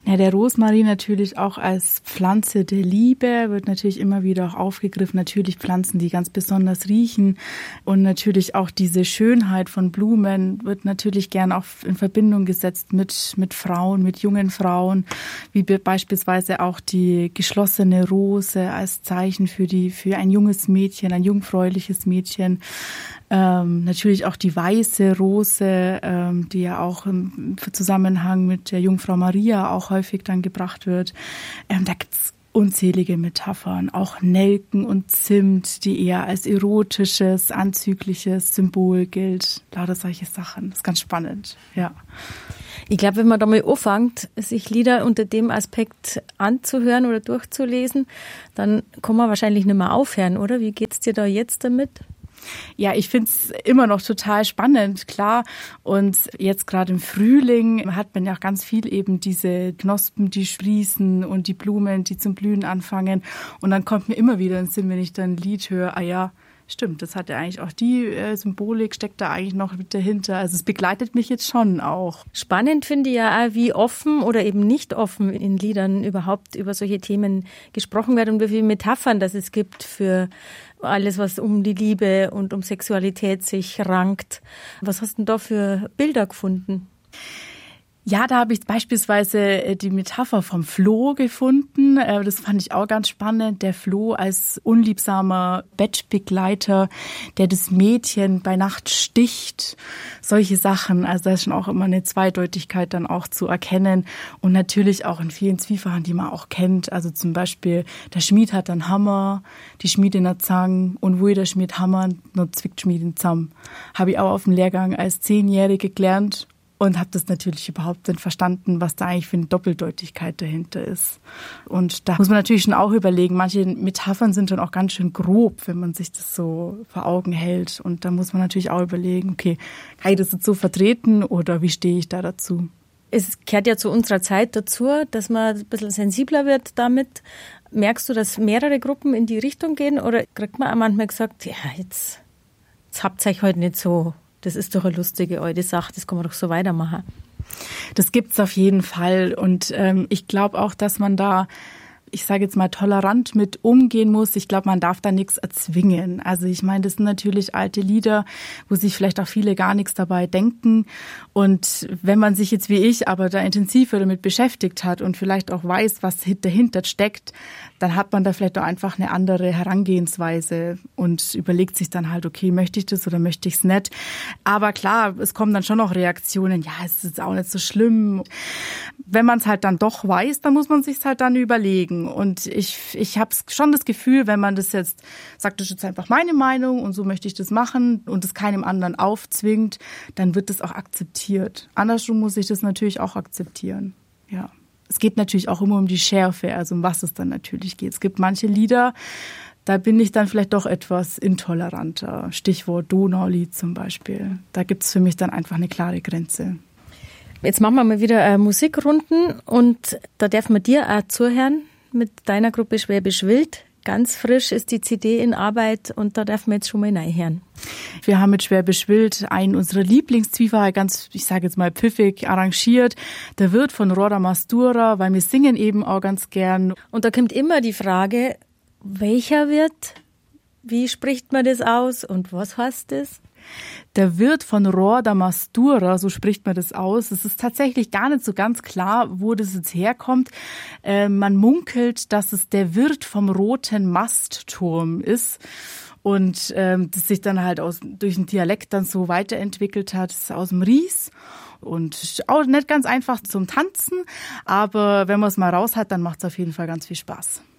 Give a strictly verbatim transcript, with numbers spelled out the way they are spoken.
Ja, der Rosmarin natürlich auch als Pflanze der Liebe wird natürlich immer wieder auch aufgegriffen. Natürlich Pflanzen, die ganz besonders riechen, und natürlich auch diese Schönheit von Blumen wird natürlich gern auch in Verbindung gesetzt mit mit Frauen, mit jungen Frauen, wie beispielsweise auch die geschlossene Rose als Zeichen für die für ein junges Mädchen, ein jungfräuliches Mädchen. Ähm, natürlich auch die weiße Rose, ähm, die ja auch im Zusammenhang mit der Jungfrau Maria auch häufig dann gebracht wird. Ähm, da gibt's unzählige Metaphern, auch Nelken und Zimt, die eher als erotisches, anzügliches Symbol gilt. Lauter solche Sachen. Das ist ganz spannend, ja. Ich glaube, wenn man da mal anfängt, sich Lieder unter dem Aspekt anzuhören oder durchzulesen, dann kann man wahrscheinlich nicht mehr aufhören, oder? Wie geht's dir da jetzt damit? Ja, ich find's immer noch total spannend, klar. Und jetzt gerade im Frühling hat man ja auch ganz viel eben diese Knospen, die sprießen und die Blumen, die zum Blühen anfangen. Und dann kommt mir immer wieder ein Sinn, wenn ich dann ein Lied höre, ah ja, stimmt, das hat ja eigentlich auch die äh, Symbolik, steckt da eigentlich noch mit dahinter. Also es begleitet mich jetzt schon auch. Spannend finde ich ja auch, wie offen oder eben nicht offen in Liedern überhaupt über solche Themen gesprochen wird und wie viele Metaphern das es gibt für alles, was um die Liebe und um Sexualität sich rankt. Was hast du denn da für Bilder gefunden? Ja, da habe ich beispielsweise die Metapher vom Floh gefunden. Das fand ich auch ganz spannend. Der Floh als unliebsamer Bettbegleiter, der das Mädchen bei Nacht sticht. Solche Sachen. Also da ist schon auch immer eine Zweideutigkeit dann auch zu erkennen. Und natürlich auch in vielen Zwiefachen, die man auch kennt. Also zum Beispiel, der Schmied hat einen Hammer, die Schmiedin hat Zang, und wo der Schmied Hammer, nur zwickt Schmiedin zusammen. Habe ich auch auf dem Lehrgang als Zehnjährige gelernt. Und habe das natürlich überhaupt nicht verstanden, was da eigentlich für eine Doppeldeutigkeit dahinter ist. Und da muss man natürlich schon auch überlegen, manche Metaphern sind dann auch ganz schön grob, wenn man sich das so vor Augen hält. Und da muss man natürlich auch überlegen, okay, kann ich das jetzt so vertreten oder wie stehe ich da dazu? Es gehört ja zu unserer Zeit dazu, dass man ein bisschen sensibler wird damit. Merkst du, dass mehrere Gruppen in die Richtung gehen, oder kriegt man auch manchmal gesagt, ja, jetzt, jetzt habt ihr euch heute nicht so... Das ist doch eine lustige alte Sache, das kann man doch so weitermachen. Das gibt's auf jeden Fall. Und ähm, ich glaube auch, dass man da, ich sage jetzt mal, tolerant mit umgehen muss. Ich glaube, man darf da nichts erzwingen. Also ich meine, das sind natürlich alte Lieder, wo sich vielleicht auch viele gar nichts dabei denken. Und wenn man sich jetzt wie ich aber da intensiver damit beschäftigt hat und vielleicht auch weiß, was dahinter steckt, dann hat man da vielleicht auch einfach eine andere Herangehensweise und überlegt sich dann halt, okay, möchte ich das oder möchte ich es nicht? Aber klar, es kommen dann schon noch Reaktionen, ja, es ist auch nicht so schlimm. Wenn man es halt dann doch weiß, dann muss man sich halt dann überlegen. Und ich, ich habe schon das Gefühl, wenn man das jetzt sagt, das ist jetzt einfach meine Meinung und so möchte ich das machen und es keinem anderen aufzwingt, dann wird das auch akzeptiert. Andersrum muss ich das natürlich auch akzeptieren, ja. Es geht natürlich auch immer um die Schärfe, also um was es dann natürlich geht. Es gibt manche Lieder, da bin ich dann vielleicht doch etwas intoleranter. Stichwort Donaulied zum Beispiel. Da gibt es für mich dann einfach eine klare Grenze. Jetzt machen wir mal wieder äh, Musikrunden und da dürfen wir dir auch zuhören mit deiner Gruppe Schwäbisch Wild. Ganz frisch ist die C D in Arbeit und da dürfen wir jetzt schon mal reinhören. Wir haben mit Schwäbisch Wild einen unserer Lieblingszwiefache ganz, ich sage jetzt mal pfiffig, arrangiert. Der Wirt von Roda Mastura, weil wir singen eben auch ganz gern. Und da kommt immer die Frage, welcher Wirt? Wie spricht man das aus und was heißt das? Der Wirt von Roda Mastura, so spricht man das aus. Es ist tatsächlich gar nicht so ganz klar, wo das jetzt herkommt. Äh, man munkelt, dass es der Wirt vom Roten Mastturm ist. Und ähm, das sich dann halt aus, durch den Dialekt dann so weiterentwickelt hat. Das ist aus dem Ries. Und auch nicht ganz einfach zum Tanzen. Aber wenn man es mal raus hat, dann macht es auf jeden Fall ganz viel Spaß.